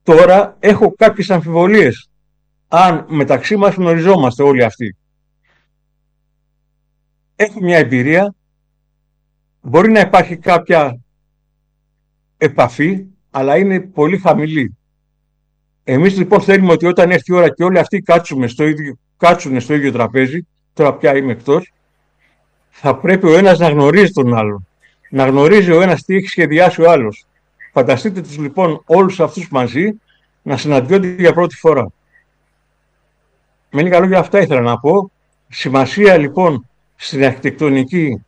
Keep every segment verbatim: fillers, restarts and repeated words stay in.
Τώρα έχω κάποιες αμφιβολίες αν μεταξύ μας γνωριζόμαστε όλοι αυτοί. Έχω μια εμπειρία, μπορεί να υπάρχει κάποια επαφή, αλλά είναι πολύ χαμηλή. Εμείς λοιπόν θέλουμε ότι όταν έρθει η ώρα και όλοι αυτοί κάτσουμε στο ίδιο, κάτσουν στο ίδιο τραπέζι, τώρα πια είμαι εκτός, θα πρέπει ο ένας να γνωρίζει τον άλλον. Να γνωρίζει ο ένας τι έχει σχεδιάσει ο άλλος. Φανταστείτε τους λοιπόν όλους αυτούς μαζί να συναντιόνται για πρώτη φορά. Με λίγα λόγια αυτά ήθελα να πω. Σημασία λοιπόν στην αρχιτεκτονική,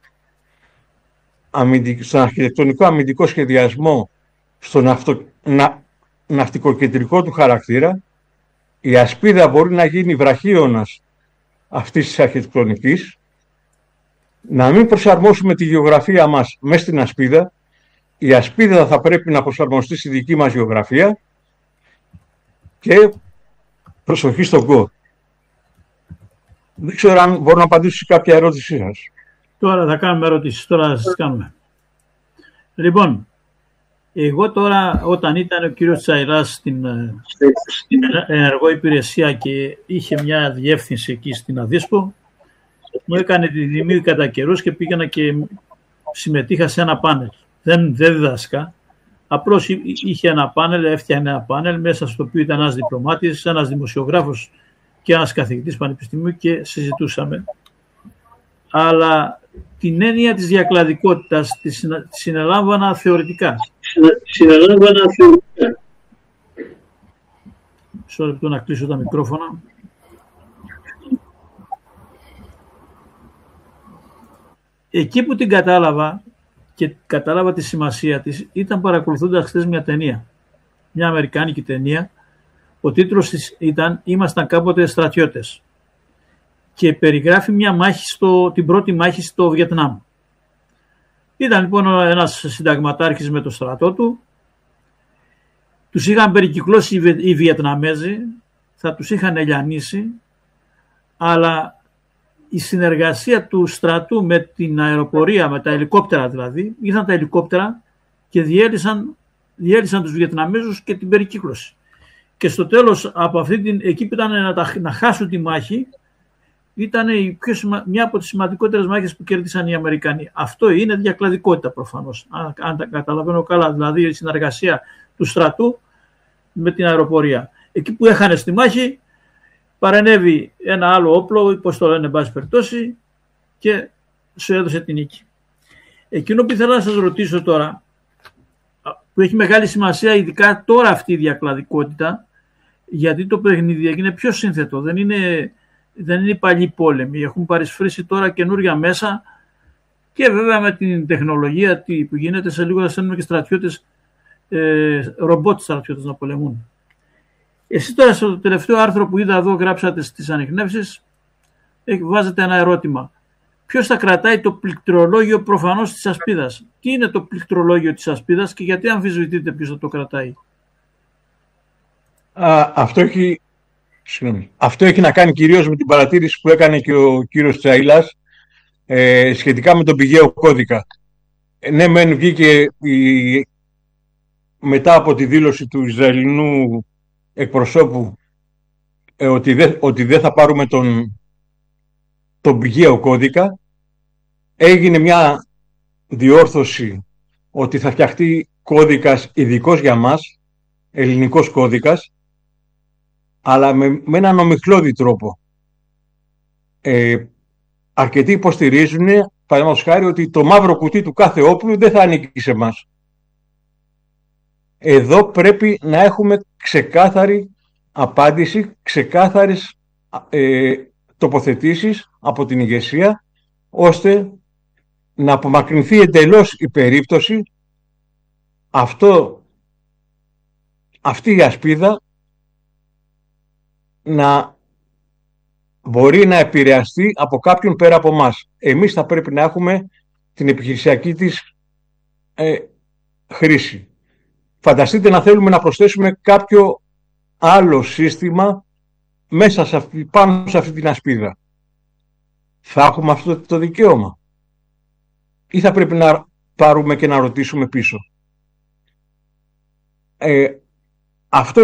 στον αρχιτεκτονικό αμυντικό σχεδιασμό, στον αυτο, να, ναυτικοκεντρικό του χαρακτήρα. Η ασπίδα μπορεί να γίνει βραχίωνας αυτής της αρχιτεκτονικής. Να μην προσαρμόσουμε τη γεωγραφία μας μέσα στην ασπίδα. Η ασπίδα θα πρέπει να προσαρμοστεί στη δική μας γεωγραφία και προσοχή στον κο. Δεν ξέρω αν μπορώ να απαντήσω σε κάποια ερώτησή σας. Τώρα θα κάνουμε ερωτήσεις. Τώρα θα σας κάνουμε. Λοιπόν, εγώ τώρα όταν ήταν ο κύριος Τσαϊράς στην, στην ενεργό υπηρεσία και είχε μια διεύθυνση εκεί στην Αδίσπο, μου έκανε τη τιμή κατά καιρούς και πήγαινα και συμμετείχα σε ένα πάνελ. Δεν, δεν διδάσκα. Απλώς είχε ένα πάνελ, έφτιανε ένα πάνελ μέσα στο οποίο ήταν ένας διπλωμάτης, ένας δημοσιογράφος και ένας καθηγητής πανεπιστημίου και συζητούσαμε. Αλλά την έννοια της διακλαδικότητας τη συνελάμβανα θεωρητικά. Συνελάμβανα θεωρητικά. Μισό λεπτό να κλείσω τα μικρόφωνα. Εκεί που την κατάλαβα και κατάλαβα τη σημασία της ήταν παρακολουθώντας χθες μια ταινία. Μια αμερικάνικη ταινία. Ο τίτλος της ήταν «Ήμασταν κάποτε στρατιώτες» και περιγράφει μια μάχη στο, την πρώτη μάχη στο Βιετνάμ. Ήταν λοιπόν ένας συνταγματάρχης με το στρατό του. Τους είχαν περικυκλώσει οι Βιετναμέζοι, θα τους είχαν ελιανίσει, αλλά η συνεργασία του στρατού με την αεροπορία, με τα ελικόπτερα δηλαδή, ήρθαν τα ελικόπτερα και διέλυσαν, διέλυσαν τους Βιετναμέζους και την περικύκλωση. Και στο τέλος, από αυτή την, εκεί που ήταν να, τα, να χάσουν τη μάχη, ήταν η πιο σημα, μια από τις σημαντικότερες μάχες που κέρδισαν οι Αμερικανοί. Αυτό είναι διακλαδικότητα προφανώς, αν, αν τα καταλαβαίνω καλά, δηλαδή η συνεργασία του στρατού με την αεροπορία. Εκεί που έχανε στη μάχη, παρενέβη ένα άλλο όπλο, πώς το λένε, εν πάση περιπτώσει, και σου έδωσε την νίκη. Εκείνο που ήθελα να σας ρωτήσω τώρα, που έχει μεγάλη σημασία ειδικά τώρα αυτή η διακλαδικότητα, γιατί το παιχνίδι είναι πιο σύνθετο, δεν είναι, δεν είναι οι παλιοί πόλεμοι, έχουν παρισφρήσει τώρα καινούρια μέσα και βέβαια με την τεχνολογία που γίνεται, σε λίγο θα στέλνουμε και στρατιώτες, ε, ρομπότ στρατιώτες να πολεμούν. Εσείς τώρα στο τελευταίο άρθρο που είδα εδώ γράψατε στις ανιχνεύσεις, βάζετε ένα ερώτημα. Ποιος θα κρατάει το πληκτρολόγιο προφανώς της ασπίδας? Τι είναι το πληκτρολόγιο της ασπίδας και γιατί αμφισβητείτε ποιος θα το κρατάει? Α, αυτό, έχει, συγγνώμη, αυτό έχει να κάνει κυρίως με την παρατήρηση που έκανε και ο κύριος Τσαϊλάς ε, σχετικά με τον πηγαίο κώδικα. Ε, ναι, μεν βγήκε η, μετά από τη δήλωση του Ισραηλινού εκπροσώπου ε, ότι, δε, ότι δεν θα πάρουμε τον, τον πηγαίο κώδικα. Έγινε μια διόρθωση ότι θα φτιαχτεί κώδικας ειδικός για μας, ελληνικός κώδικας, αλλά με, με έναν ομιχλώδη τρόπο. Ε, αρκετοί υποστηρίζουν, παραδείγματος χάρη, ότι το μαύρο κουτί του κάθε όπλου δεν θα ανήκει σε εμάς. Εδώ πρέπει να έχουμε ξεκάθαρη απάντηση, ξεκάθαρες ε, τοποθετήσεις από την ηγεσία, ώστε να απομακρυνθεί εντελώς η περίπτωση αυτό, αυτή η ασπίδα να μπορεί να επηρεαστεί από κάποιον πέρα από μας. Εμείς θα πρέπει να έχουμε την επιχειρησιακή της ε, χρήση. Φανταστείτε να θέλουμε να προσθέσουμε κάποιο άλλο σύστημα μέσα σε αυτή, πάνω σε αυτή την ασπίδα. Θα έχουμε αυτό το δικαίωμα? Ή θα πρέπει να πάρουμε και να ρωτήσουμε πίσω? Ε, αυτό